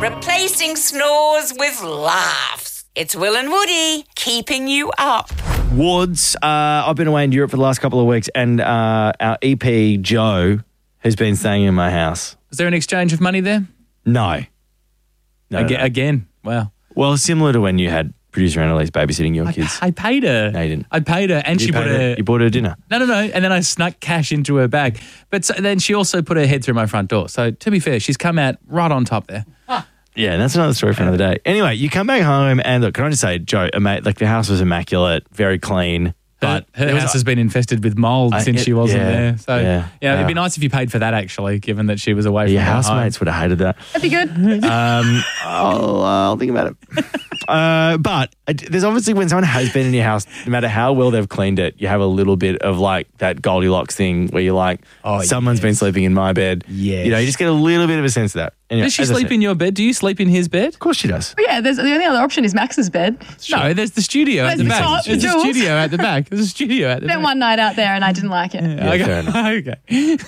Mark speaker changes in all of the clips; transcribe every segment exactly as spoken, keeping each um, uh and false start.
Speaker 1: replacing snores with laughs. It's Will and Woody keeping you up.
Speaker 2: Woods, uh, I've been away in Europe for the last couple of weeks, and uh, our E P, Joe, has been staying in my house.
Speaker 3: Is there an exchange of money there?
Speaker 2: No. No,
Speaker 3: Aga-
Speaker 2: no, no.
Speaker 3: Again, wow.
Speaker 2: Well, similar to when you had producer Annalise babysitting your
Speaker 3: I,
Speaker 2: kids.
Speaker 3: I paid her.
Speaker 2: No, you didn't.
Speaker 3: I paid her, and
Speaker 2: you
Speaker 3: she
Speaker 2: paid
Speaker 3: put
Speaker 2: her-
Speaker 3: her.
Speaker 2: You bought her dinner.
Speaker 3: No, no, no. And then I snuck cash into her bag. But so, then she also put her head through my front door. So to be fair, she's come out right on top there.
Speaker 2: Yeah, and that's another story for another day. Anyway, you come back home, and look, can I just say, Joe, mate, like the house was immaculate, very clean.
Speaker 3: But her,
Speaker 2: there
Speaker 3: her
Speaker 2: was
Speaker 3: house
Speaker 2: a-
Speaker 3: has been infested with mold
Speaker 2: I-
Speaker 3: since
Speaker 2: it-
Speaker 3: she wasn't
Speaker 2: yeah,
Speaker 3: there. So
Speaker 2: yeah,
Speaker 3: yeah, it'd be
Speaker 2: yeah.
Speaker 3: nice if you paid for that actually, given that she was away from
Speaker 2: Your
Speaker 3: her home.
Speaker 2: housemates would have hated that.
Speaker 4: That'd be good.
Speaker 2: Um, I'll, uh, I'll think about it. Uh, but uh, there's obviously when someone has been in your house, no matter how well they've cleaned it, you have a little bit of like that Goldilocks thing where you're like,
Speaker 3: Oh,
Speaker 2: someone's
Speaker 3: yes.
Speaker 2: been sleeping in my bed.
Speaker 3: Yes.
Speaker 2: You know, you just get a little bit of a sense of that. Anyway,
Speaker 3: Does she
Speaker 2: as I
Speaker 3: sleep
Speaker 2: said-
Speaker 3: in your bed? Do you sleep in his bed?
Speaker 2: Of course she does.
Speaker 4: Yeah, there's, the only other option is Max's bed.
Speaker 3: No, there's the studio at
Speaker 4: There's
Speaker 3: the
Speaker 4: the
Speaker 3: back.
Speaker 4: top,
Speaker 3: There's a
Speaker 4: Jules.
Speaker 3: studio at the back. There's a studio at the
Speaker 4: Spent
Speaker 3: back.
Speaker 4: one night out there and I didn't like it.
Speaker 2: Yeah,
Speaker 3: okay.
Speaker 2: fair enough.
Speaker 3: okay.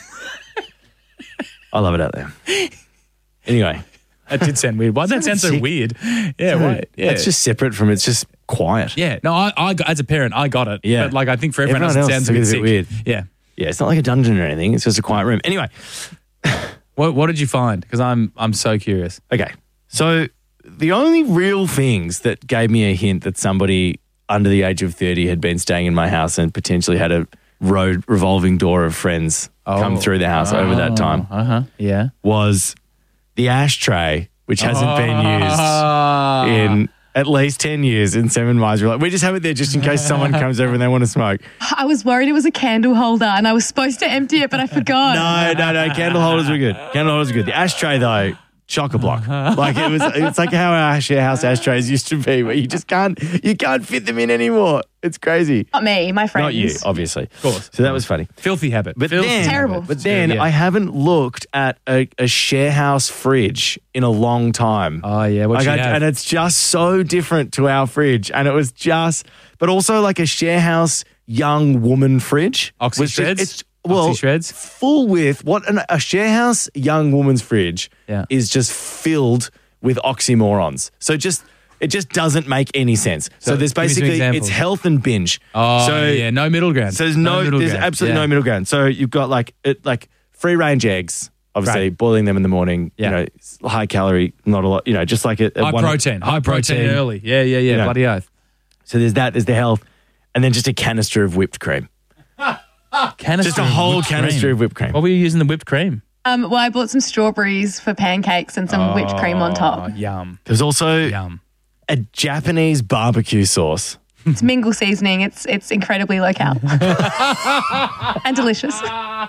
Speaker 2: I love it out there. Anyway,
Speaker 3: That did sound weird. Why did that sound so
Speaker 2: sick.
Speaker 3: weird? Yeah, why? Yeah.
Speaker 2: it's just separate from it's just quiet.
Speaker 3: Yeah, no, I, I got, as a parent, I got it.
Speaker 2: Yeah.
Speaker 3: But like, I think for everyone,
Speaker 2: Everyone
Speaker 3: else, it
Speaker 2: else
Speaker 3: sounds a bit,
Speaker 2: is a
Speaker 3: sick.
Speaker 2: bit weird.
Speaker 3: Yeah.
Speaker 2: Yeah, it's not like a dungeon or anything. It's just a quiet room. Anyway,
Speaker 3: What What did you find? Because I'm I'm so curious.
Speaker 2: okay. So the only real things that gave me a hint that somebody under the age of thirty had been staying in my house and potentially had a road revolving door of friends come through the house over that time
Speaker 3: Uh huh. Yeah.
Speaker 2: was the ashtray, which hasn't been
Speaker 3: Ah.
Speaker 2: used in at least ten years in Seven Mines. We're like, we just have it there just in case someone comes over and they want to smoke.
Speaker 4: I was worried it was a candle holder and I was supposed to empty it, but I forgot.
Speaker 2: No, no, no. Candle holders were good. Candle holders were good. The ashtray, though, chock-a-block. Like it was, it's like how our share house ashtrays used to be, where you just can't, you can't fit them in anymore. It's crazy.
Speaker 4: Not me, my friends.
Speaker 2: Not you, obviously. Of
Speaker 3: course.
Speaker 2: So that was funny.
Speaker 3: Filthy habit.
Speaker 2: But
Speaker 3: Filthy
Speaker 2: then,
Speaker 3: habit.
Speaker 4: Terrible.
Speaker 2: But then
Speaker 3: Yeah.
Speaker 2: I haven't looked at a, a share house fridge in a long time.
Speaker 3: Oh yeah. What
Speaker 2: Like
Speaker 3: you
Speaker 2: I-
Speaker 3: have?
Speaker 2: and it's just so different to our fridge. And it was just, but also like a share house young woman fridge.
Speaker 3: Oxy
Speaker 2: which is-
Speaker 3: shreds?
Speaker 2: It's, well,
Speaker 3: Oxy shreds?
Speaker 2: full with what an, a share house young woman's fridge
Speaker 3: Yeah.
Speaker 2: is just filled with oxymorons. So just, it just doesn't make any sense. So,
Speaker 3: So
Speaker 2: there's
Speaker 3: give me some
Speaker 2: basically,
Speaker 3: examples.
Speaker 2: it's health and binge.
Speaker 3: oh
Speaker 2: so,
Speaker 3: yeah. No middle ground.
Speaker 2: so there's no,
Speaker 3: middle
Speaker 2: there's
Speaker 3: ground.
Speaker 2: absolutely
Speaker 3: Yeah.
Speaker 2: no middle ground. So you've got like it, like free range eggs, obviously
Speaker 3: Right.
Speaker 2: boiling them in the morning.
Speaker 3: Yeah.
Speaker 2: You know, it's high calorie, not a lot. You know, just like a, a
Speaker 3: High
Speaker 2: one-
Speaker 3: protein. High protein early. Yeah, yeah, yeah.
Speaker 2: You know.
Speaker 3: Bloody oath.
Speaker 2: So there's that. There's the health, and then just a canister of whipped cream.
Speaker 3: Canister
Speaker 2: Just a
Speaker 3: of
Speaker 2: whole
Speaker 3: whipped
Speaker 2: canister
Speaker 3: cream.
Speaker 2: of whipped cream.
Speaker 3: What were you using the whipped cream?
Speaker 4: Um, well, I bought some strawberries for pancakes and some whipped cream on top.
Speaker 3: Oh, yum.
Speaker 2: There's also
Speaker 3: Yum.
Speaker 2: a Japanese barbecue sauce.
Speaker 4: It's mingle seasoning. It's it's incredibly locale and delicious.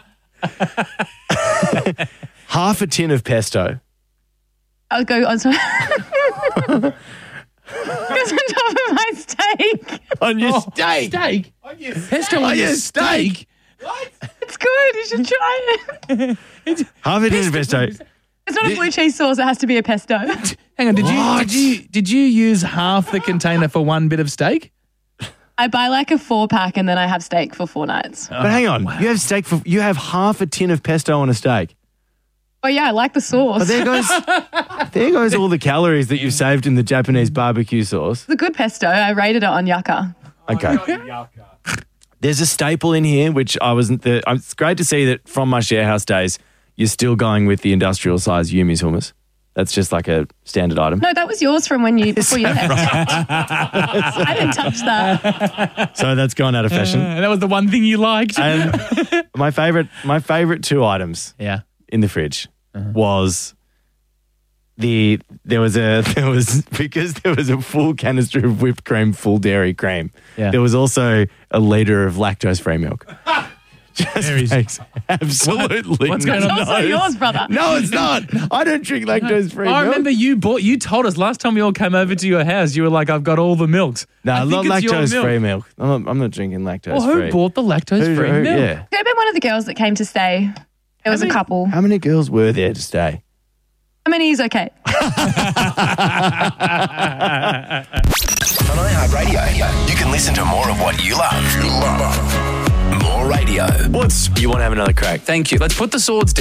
Speaker 2: Half a tin of pesto.
Speaker 4: I'll go on some. Goes on top of my steak.
Speaker 2: On your steak.
Speaker 3: Steak? Pesto on your steak?
Speaker 4: It's good. You should try it.
Speaker 2: Half a tin of pesto.
Speaker 4: It's not a blue cheese sauce. It has to be a pesto.
Speaker 3: Hang on, did you did you did you use half the container for one bit of steak?
Speaker 4: I buy like a four pack and then I have steak for four nights.
Speaker 2: But hang on, you have steak for you have half a tin of pesto on a steak.
Speaker 4: Oh yeah, I like the sauce.
Speaker 2: But there goes there goes all the calories that you've saved in the Japanese barbecue sauce.
Speaker 4: It's a good pesto. I rated it on Yucca.
Speaker 2: Okay. There's a staple in here, which I wasn't. The, it's great to see that from my share house days, you're still going with the industrial size Yumi's hummus. That's just like a standard item.
Speaker 4: No, that was yours from when you before you left. I didn't touch that.
Speaker 2: So that's gone out of fashion.
Speaker 3: And that was the one thing you liked.
Speaker 2: And my favorite, my favorite two items
Speaker 3: yeah.
Speaker 2: in the fridge was the there was a there was because there was a full canister of whipped cream, full dairy cream.
Speaker 3: Yeah.
Speaker 2: There was also a liter of lactose-free milk. Just
Speaker 3: Very-
Speaker 2: makes absolutely
Speaker 3: What's going on?
Speaker 4: It's also
Speaker 2: no
Speaker 4: yours, brother.
Speaker 2: No, it's not. I don't drink lactose-free milk.
Speaker 3: I remember you bought. You told us last time we all came over to your house. You were like, "I've got all the milks."
Speaker 2: No,
Speaker 3: I
Speaker 2: not
Speaker 3: think it's your
Speaker 2: lactose-free milk. I'm not, I'm not drinking
Speaker 3: Well,
Speaker 2: lactose-free.
Speaker 3: who bought the lactose-free
Speaker 2: Who- who-
Speaker 3: milk?
Speaker 2: Yeah.
Speaker 4: Could have been one of the girls that came to stay. There was a couple.
Speaker 2: How many girls were there to stay?
Speaker 4: How many is okay?
Speaker 5: On iHeartRadio, you can listen to more of what you love. You love. More radio.
Speaker 2: What's you want to have another crack?
Speaker 3: Thank you. Let's put the swords down.